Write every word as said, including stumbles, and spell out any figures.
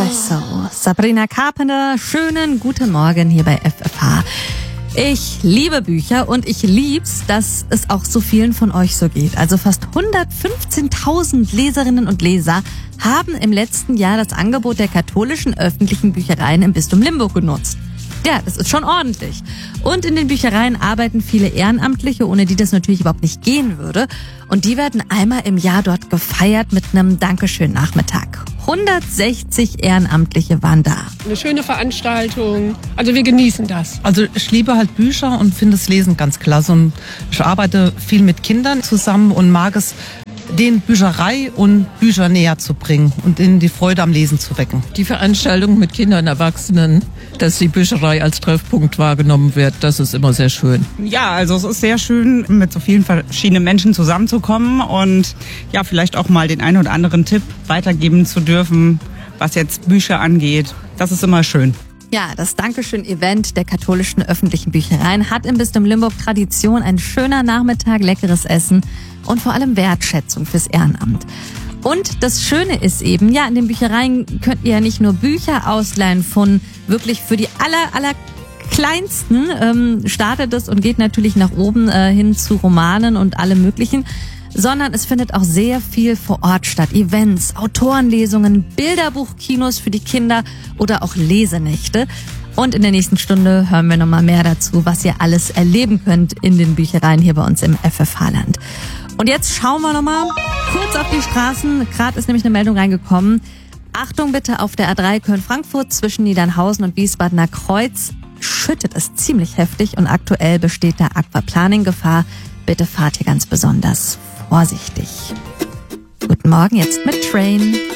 Espresso. Sabrina Carpenter, schönen guten Morgen hier bei F F H. Ich liebe Bücher und ich lieb's, dass es auch so vielen von euch so geht. Also fast hundertfünfzehntausend Leserinnen und Leser haben im letzten Jahr das Angebot der katholischen öffentlichen Büchereien im Bistum Limburg genutzt. Ja, das ist schon ordentlich. Und in den Büchereien arbeiten viele Ehrenamtliche, ohne die das natürlich überhaupt nicht gehen würde. Und die werden einmal im Jahr dort gefeiert mit einem Dankeschön-Nachmittag. hundertsechzig Ehrenamtliche waren da. Eine schöne Veranstaltung. Also wir genießen das. Also ich liebe halt Bücher und finde das Lesen ganz klasse. Und ich arbeite viel mit Kindern zusammen und mag es, denen Bücherei und Bücher näher zu bringen und ihnen die Freude am Lesen zu wecken. Die Veranstaltung mit Kindern und Erwachsenen, dass die Bücherei als Treffpunkt wahrgenommen wird, das ist immer sehr schön. Ja, also es ist sehr schön, mit so vielen verschiedenen Menschen zusammenzukommen und ja, vielleicht auch mal den einen oder anderen Tipp weitergeben zu dürfen, was jetzt Bücher angeht. Das ist immer schön. Ja, das Dankeschön-Event der katholischen öffentlichen Büchereien hat im Bistum Limburg Tradition. Ein schöner Nachmittag, leckeres Essen und vor allem Wertschätzung fürs Ehrenamt. Und das Schöne ist eben, ja, in den Büchereien könnt ihr ja nicht nur Bücher ausleihen von wirklich für die aller, aller Kleinsten, ähm, startet es und geht natürlich nach oben äh, hin zu Romanen und allem Möglichen, sondern es findet auch sehr viel vor Ort statt. Events, Autorenlesungen, Bilderbuchkinos für die Kinder oder auch Lesenächte. Und in der nächsten Stunde hören wir nochmal mehr dazu, was ihr alles erleben könnt in den Büchereien hier bei uns im F F H-Land. Und jetzt schauen wir nochmal kurz auf die Straßen. Gerade ist nämlich eine Meldung reingekommen. Achtung bitte, auf der A drei Köln-Frankfurt zwischen Niedernhausen und Wiesbadener Kreuz schüttet es ziemlich heftig und aktuell besteht da Aquaplaning-Gefahr. Bitte fahrt hier ganz besonders vorsichtig. Guten Morgen, jetzt mit Train.